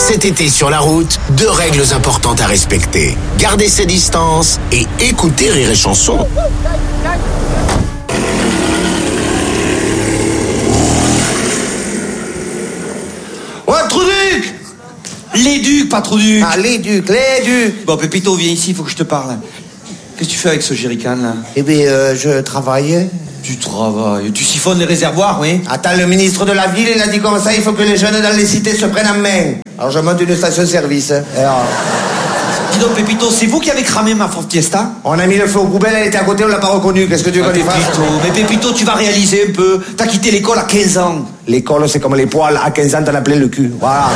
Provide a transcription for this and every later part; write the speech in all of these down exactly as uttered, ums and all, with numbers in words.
Cet été sur la route, deux règles importantes à respecter. Garder ses distances et écouter Rire et Chanson. Ouais, Trouduc! Les ducs, pas Trouduc. Ah, les ducs, les ducs. Bon, Pépito, viens ici, il faut que je te parle. Qu'est-ce que tu fais avec ce jerrycan, là? Eh bien, euh, je travaille. Tu travailles, tu siphonnes les réservoirs, oui? Attends, le ministre de la ville, il a dit comme ça, il faut que les jeunes dans les cités se prennent en main. Alors je monte une station-service. Alors... Dis donc, Pépito, c'est vous qui avez cramé ma Ford Fiesta? On a mis le feu aux poubelles, elle était à côté, on l'a pas reconnue. Qu'est-ce que tu veux Ah, qu'on y fasse? Pépito, mais Pépito, tu vas réaliser un peu. T'as quitté l'école à quinze ans. L'école, c'est comme les poils. À quinze ans, t'en as plein le cul. Voilà.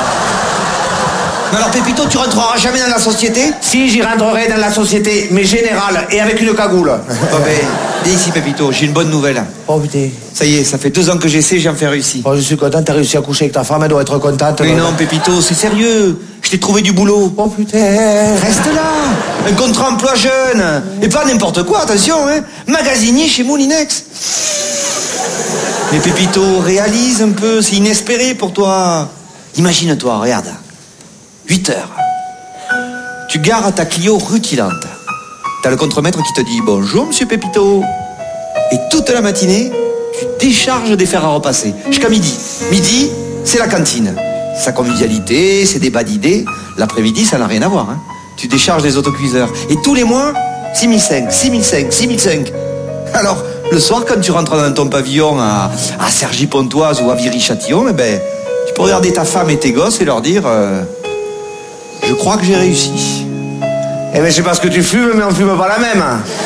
Mais alors, Pépito, tu rentreras jamais dans la société? Si, j'y rentrerai dans la société, mais générale, et avec une cagoule. Oh ben, dis ici, Pépito, j'ai une bonne nouvelle. Oh putain. Ça y est, ça fait deux ans que j'essaie, j'ai enfin réussi. Oh, je suis content, t'as réussi à coucher avec ta femme, elle doit être contente. Mais non, Pépito, c'est sérieux. Je t'ai trouvé du boulot. Oh putain. Reste là. Un contrat emploi jeune. Et pas n'importe quoi, attention, hein. Magasinier chez Moulinex. Mais Pépito, réalise un peu, c'est inespéré pour toi. Imagine-toi, regarde. huit heures. Tu gares ta Clio rutilante. T'as le contremaître qui te dit « Bonjour, monsieur Pépito ». Et toute la matinée, tu décharges des fers à repasser. Jusqu'à midi. Midi, c'est la cantine. Sa convivialité, ses débats d'idées. L'après-midi, ça n'a rien à voir. Hein. Tu décharges les autocuiseurs. Et tous les mois, six mille cinq, six mille cinq, six mille cinq. Alors, le soir, quand tu rentres dans ton pavillon à, à Cergy-Pontoise ou à Viry-Châtillon, eh ben, tu peux regarder ta femme et tes gosses et leur dire euh, je crois que j'ai réussi. Eh ben, je sais pas ce que tu fumes, mais on fume pas la même.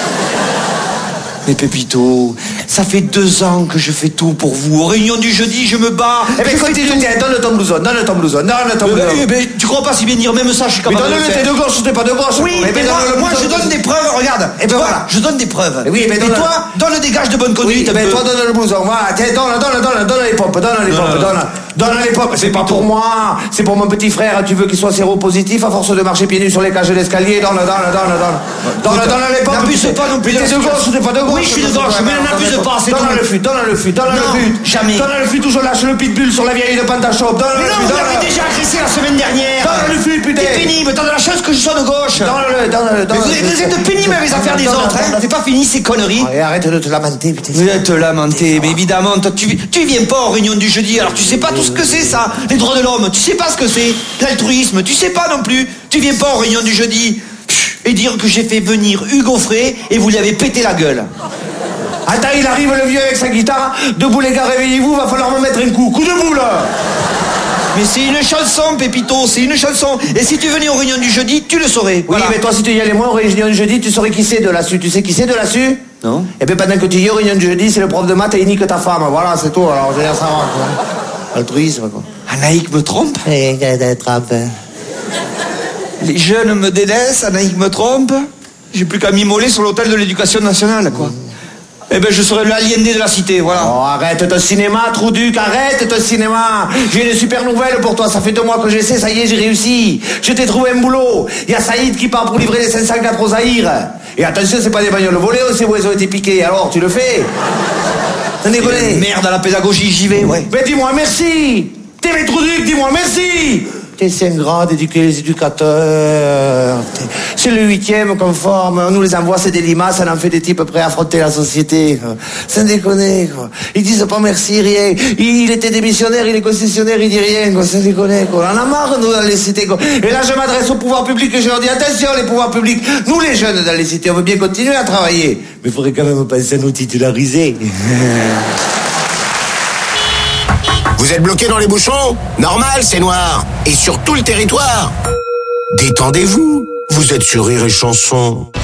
Mais Pépito, ça fait deux ans que je fais tout pour vous. Aux réunions du jeudi, je me bats. Eh ben, continue, tiens, donne ton blouson, donne ton blouson, donne ton blouson. Mais, mais, tu crois pas si bien dire, même ça, je suis capable de le Mais faire. donne-le, t'es de gauche ou t'es pas de gauche? Oui, eh ben, mais moi, donne-le, moi donne-le. je donne des preuves, regarde. Eh ben, voilà. Je donne des preuves. Oui, mais et donne- toi, donne des gages de bonne conduite. Oui, un ben peu. toi donne le blouson, voilà, tiens, donne, donne, donne, donne les pompes, donne les Non, pompes, non. donne, donne les pompes. C'est pas pour moi, c'est pour mon petit frère, tu veux qu'il soit séropositif à force de marcher pieds nus sur les cages d'escalier, donne, donne, donne, donne, donne, donne les pompes. N'abuse pas non plus Mais de t'es la de gauche ou t'es pas de gauche? Oui, je suis de gauche, mais n'abuse pas, c'est Donne tout. le fut, donne le fut, donne Non, le fut. jamais. Donne le fut, toujours lâche le pitbull sur la vieille de Pantachop, donne Mais le non, fut, vous donne l'avez déjà agressé la semaine dernière. Donne le fut, putain. T'es pénible, t'as de la chance que je sois de gauche. Donne-le, donne-le, Mais donne-le. vous, vous êtes pénible avec les affaires des autres, hein. C'est pas fini ces conneries. Et arrête de te lamenter, putain. Vous êtes lamenté, mais évidemment, toi, tu, tu viens pas aux réunions du jeudi, alors tu sais pas tout ce que c'est ça, les droits de l'homme, tu sais pas ce que c'est, l'altruisme, tu sais pas non plus, tu viens pas aux réunions du jeudi. Pff, et dire que j'ai fait venir Hugo Frey et vous lui avez pété la gueule. Attends, il arrive le vieux avec sa guitare. Debout les gars, réveillez-vous, va falloir me mettre un coup. Coup de boule. Mais c'est une chanson, Pépito, c'est une chanson. Et si tu venais aux réunions du jeudi, tu le saurais. Oui, Voilà. mais toi, si tu y allais moins aux réunions du jeudi, tu saurais qui c'est de là-dessus. Tu sais qui c'est de là-dessus? Non. Eh bien, pendant que tu y es aux réunions du jeudi, c'est le prof de maths et il nique ta femme. Voilà, c'est tout. Alors, je veux dire, ça va, quoi. Altruisme, quoi. Anaïk me trompe. Eh, trompe. Les jeunes me délaissent, Anaïk me trompe. J'ai plus qu'à m'immoler sur l'hôtel de l'éducation nationale, quoi. Eh ben, je serai l'aliéné de la cité, voilà. Oh, arrête ton cinéma, Trouduc, arrête ton cinéma. J'ai une super nouvelle pour toi, ça fait deux mois que j'essaie, ça y est, j'ai réussi. Je t'ai trouvé un boulot. Il y a Saïd qui part pour livrer les cinq cent quatre aux Zaïre. Et attention, c'est pas des bagnoles volées, on sait où elles ont été piquées. Alors, tu le fais? T'en déconnes? Merde à la pédagogie, j'y vais, ouais. Mais dis-moi merci. T'es mes Trouduc, dis-moi merci. T'es c'est ingrat d'éduquer les éducateurs. C'est le huitième qu'on forme. On nous les envoie, c'est des limaces, on en fait des types prêts à affronter la société. Sans déconner, quoi. Ils disent pas merci, rien. Il, il était démissionnaire, il est concessionnaire, il dit rien, quoi. Sans déconner, quoi. On en a marre, nous, dans les cités, quoi. Et là, je m'adresse au pouvoir public et je leur dis, attention, les pouvoirs publics. Nous, les jeunes, dans les cités, on veut bien continuer à travailler. Mais il faudrait quand même penser à nous titulariser. Vous êtes bloqué dans les bouchons? Normal, c'est noir. Et sur tout le territoire. Détendez-vous. Vous êtes sur Rire et Chanson.